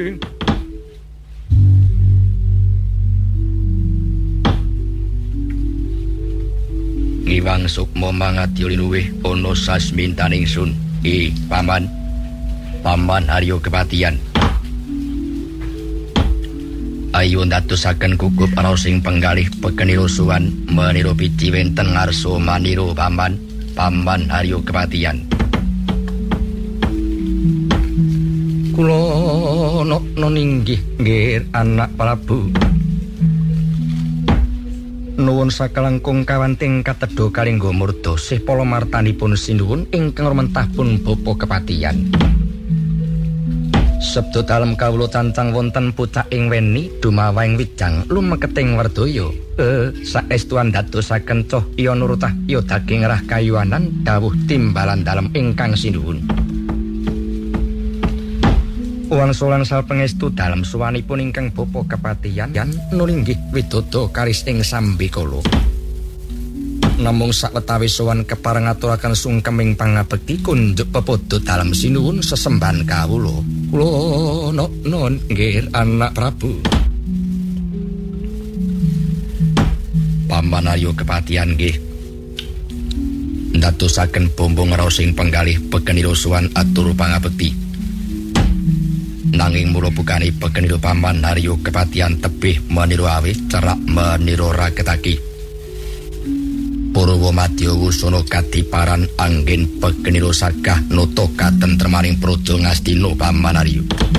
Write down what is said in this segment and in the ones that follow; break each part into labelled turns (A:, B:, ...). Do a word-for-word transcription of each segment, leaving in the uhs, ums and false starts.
A: Ngiwang Sukma mangadya linuwih ana sasmintaning sun. I paman. Paman Arya kepatihan. Ayo ndadosaken gugup raosing penggalih pekenirusuhan menira piji wenten ngarsa manira paman. Paman Arya kepatihan. Kula ana ninggih nggih anak Prabu. Nuwun sakelengkung kawanting katedha kalingga murda sih pala martanipun sinuwun ingkang rumentah pun bapa kepatihan. Sabda dalem kawula cancang wonten pucak ing weni dumawaing wijang lumeketing werdaya. Eh saestuan dadosaken cahya nurutah ya daging rah kayuanan dawuh timbalan dalem ingkang sinuwun. Wangsulan sal pangestu dalem suwanipun ingkang bapa kepatihan yan nulinggih widodo karis ing sambikala. Namung sawetawis sowan kepareng ngaturaken sungkeming pangabekti kunjuk pepodo dalem sinuwun sesembahan kawula. Kula non nggih anak Prabu. Paman Arya kepatihan nggih ndadosaken bombong raosing penggalih pekenirusuhan atur pangabekti. Nanging mula bukane pekeniru paman Arya kepatihan tebih menira awih cerak menira ragetaki. Purwa madya wusana kadiparan anggen pekeniru sagah nata katentremaning praja Ngastina paman Arya.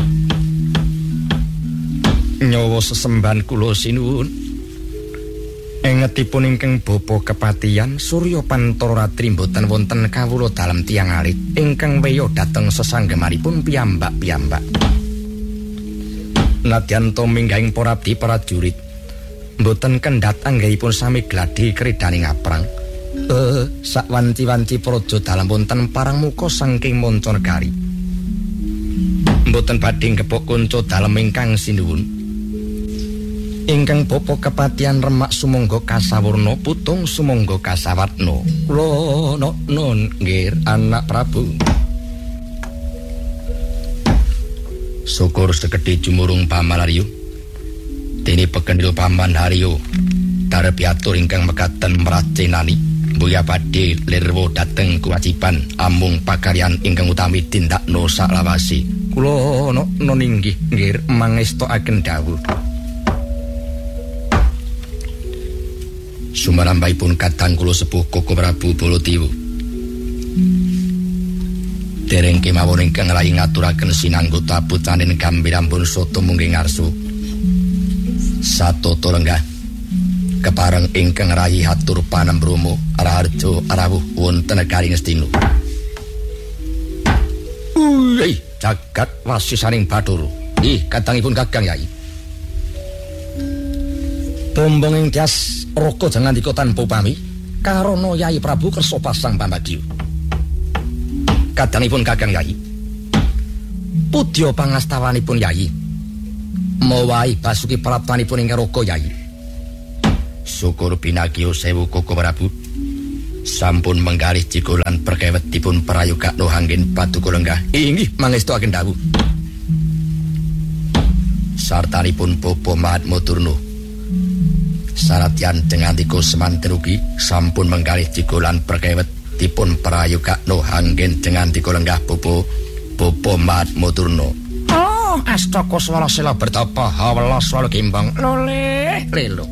A: Nyawa sesembahan kula sinuwun. Engetipun ingkang bapa kepatihan Surya Pantara Ratri mboten wonten kawula dalem tiyang alit ingkang weya dhateng sesanggemanipun piyambak-piyambak. Nadyan to minggahing para abdi prajurit mboten kendhat anggenipun sami gladi kridani ngaprang. Eh sakwanci-wanci praja dalem wonten parang muka saking manca negari. Mboten badhe kepok kanca dalem ingkang sinuwun. Ingkang bapa kepatihan remak sumangga kasawurna putung sumangga kasawatna. Kula non nggih anak Prabu. Syukur sekedhi jumurung paman Arya. Dene pekeniru paman Arya darep atur ingkang mekaten mracenani mboya badhe lirwa dhateng kewajiban amung pakaryan ingkang utami tindakna salawase. Kula non inggih nggih mangestokaken dawuh. Sumarambahipun kadang kula sepuh Koko Prabu Baladewa. Dereng kemawon ingkang rayi ngaturaken sinanggota pucaning gambirampun soto mungging ngarsa. Satata lenggah kepareng ingkang rayi hatur panembromo Raharja rawuh wonten negari Ngastina. Uy, jagat wasisaning Bathara. Ih, kadangipun Kakang Yai. Bombong ing tias raka jangan dika tanpa pami karana Yai Prabu kersa pasang pambagya. Kadangipun Kakang Yai. Pudya pangastawanipun Yai. Mawahi basuki praptanipun ing raka Yai. Syukur pinagya sewu Koko Prabu. Sampun menggalih jikolan perkewetipun prayogakna anggen paduka lenggah. Inggih mangestokaken dawuh. Sartanipun Bapa Mahatmadurna. Saratyan dengan tiku semanten ugi sampun menggalih jikolan perkewet dipun prayogakna anggen dengan tiku lenggah Bapa Bapa Mahatmadurna. Oh, astaka swara sela bertapa hawala swara gimbang loleh lelo.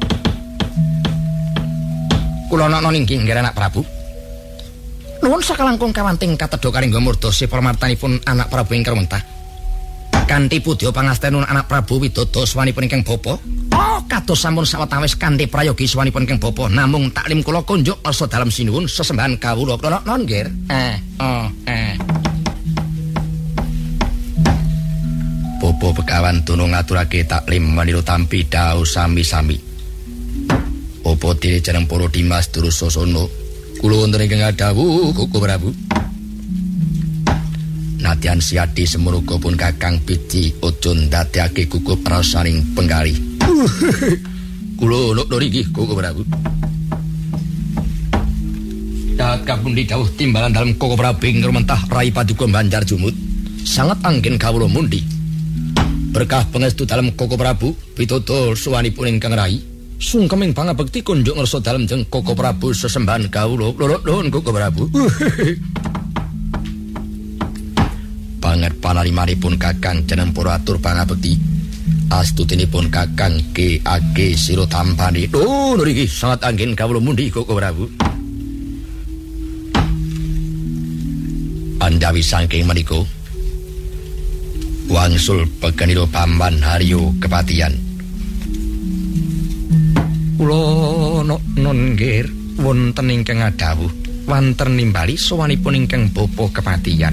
A: Kula ana ninggih nggih anak Prabu. Nuwun sakalangkung kawanting katedha karingga murda sipramartanipun anak Prabu ingkang mentah. Kanthi pudya pangastenun anak Prabu Widodo swanipun ingkang bapa. Oh, kados sampun sawetawis kanthi prayogi swanipun ingkang bapa, namung taklim kula kunjuk asa dalem sinuwun sesembahan kawula. Kula non nggih. Eh, oh, eh. Bapa Begawan Dono ngaturake taklim manira tampi dawuh sami-sami. Apa dene jeneng para Dimas Durasasana? Kula wonten ingkang dawuh Koko Prabu. Nadyan siadi semuruga pun Kakang Biji aja ndadekake gugup rasaning penggalih. Kula nok niki Koko Prabu. Kakang pundi dawuh timbalan dalem Koko Prabu ing rumentah Rai Paduka Banjar Jumut. Sangat anggen kawula mundi. Berkah pangestu dalem Koko Prabu pitutur suwanipun ingkang rai. Sungkeming pangabekti kunjuk ngersa dalem jeng Koko Prabu sesembahan kawula. Loro nuwun Koko Prabu. Banget panarimanipun Kakang jeneng para atur pangabekti. Astutinipun Kakang Ki Age Sira Tampani. Oh, niki sangat anggen kawula mundi Koko Prabu. Andawi saking menika wangsul pegenira Paman Haryo kepatihan. Kula non nggih wonten ingkang adhawuh wonten nimbali sowanipun ingkang bapa kepatihan.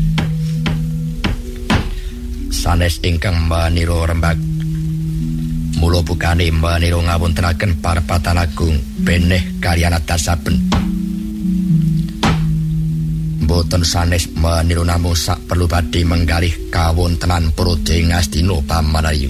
A: Sanes ingkang manira rembag mula bukane manira ngawontenaken parpatan agung beneh kaliyan atasaben. Boten sanes meniru namung sak perlu badhe menggalih kawontenan Praja Ngastina Paman Haryo.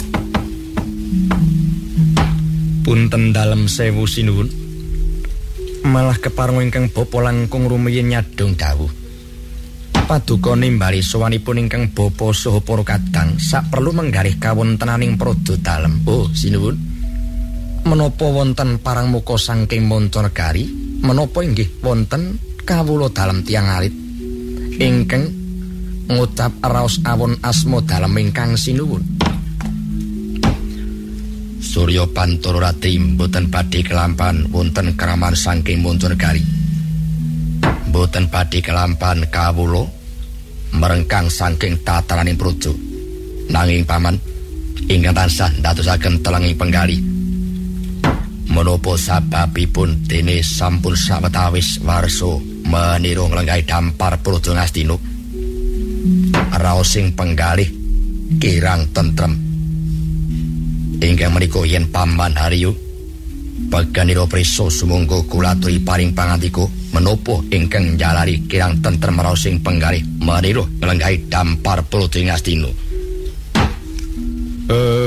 A: Punten dalem sewu sinuwun. Malah kepareng ingkang bapa langkung rumiyin nyadong dawuh. Paduka nimbali sowanipun ingkang bapa saha para kadang sak perlu menggalih kawontenaning praja dalem. Oh, sinuwun. Menapa wonten parang muka saking Mancanegari? Menapa inggih wonten kawula dalem tiyang alit ingkang ngucap raos awon asma dalem ingkang sinuwun. Surya Pantara Rati mboten badhe kelampan wonten kraman saking Mancanegari. Mboten badhe kelampan kawula merengkang saking tataraning praja. Nanging paman ingkang tansah ndadosaken telenging penggalih. Menapa sababipun dene sampun sawetawis warsa meniru nglenggahi dampar Praja Ngastina. Raos sing penggalih kirang tentrem. Ingkang menika yen Paman Haryo peganira prisa sumangga kula aturi paring pangantika menapa ingkang njalari kirang tentrem raos sing penggalih meniru nglenggahi dampar Praja Ngastina. Eh